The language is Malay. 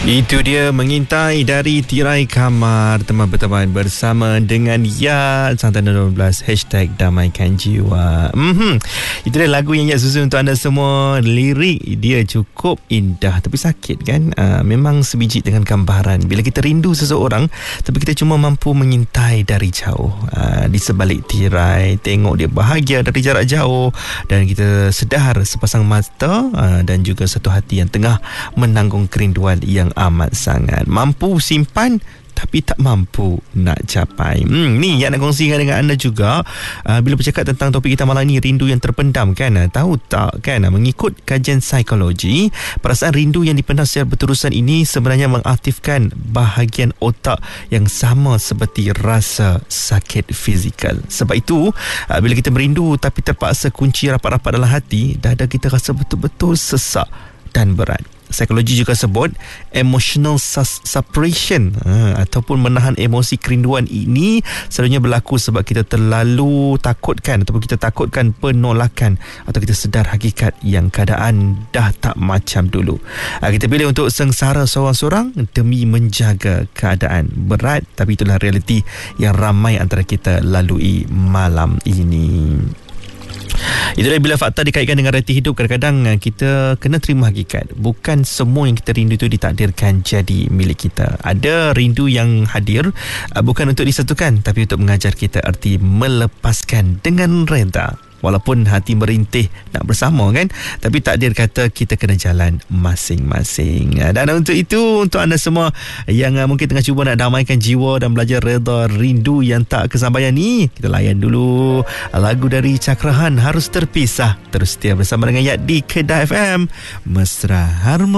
Itu dia mengintai dari tirai kamar, teman berteman bersama dengan Ya Santana 12 #damaikan jiwa. Itu dia lagu yang Ya susun untuk anda semua. Lirik dia cukup indah tapi sakit kan. Memang sebiji dengan gambaran. Bila kita rindu seseorang tapi kita cuma mampu mengintai dari jauh, di sebalik tirai, tengok dia bahagia dari jarak jauh, dan kita sedar sepasang mata dan juga satu hati yang tengah menanggung kerinduan yang amat sangat. Mampu simpan tapi tak mampu nak capai. Ni yang nak kongsikan dengan anda juga. Bila bercakap tentang topik kita malam ni, rindu yang terpendam kan. Tahu tak kan, mengikut kajian psikologi, perasaan rindu yang dipendam secara berterusan ini sebenarnya mengaktifkan bahagian otak yang sama seperti rasa sakit fizikal. Sebab itu bila kita merindu tapi terpaksa kunci rapat-rapat dalam hati, dada kita rasa betul-betul sesak dan berat. Psikologi juga sebut emotional suppression, ataupun menahan emosi kerinduan ini selalunya berlaku sebab kita terlalu takutkan ataupun kita takutkan penolakan, atau kita sedar hakikat yang keadaan dah tak macam dulu. Kita pilih untuk sengsara seorang-seorang demi menjaga keadaan. Berat, tapi itulah realiti yang ramai antara kita lalui malam ini. Itulah bila fakta dikaitkan dengan reti hidup, kadang-kadang kita kena terima hakikat. Bukan semua yang kita rindu itu ditakdirkan jadi milik kita. Ada rindu yang hadir bukan untuk disatukan, tapi untuk mengajar kita erti melepaskan dengan reda. Walaupun hati merintih nak bersama kan, tapi takdir kata kita kena jalan masing-masing. Dan untuk itu, untuk anda semua yang mungkin tengah cuba nak damaikan jiwa dan belajar reda rindu yang tak kesampaian ni, kita layan dulu lagu dari Cakrahan, Harus Terpisah. Terus setia bersama dengan Yat di Kedah FM, Mesra Harmoni.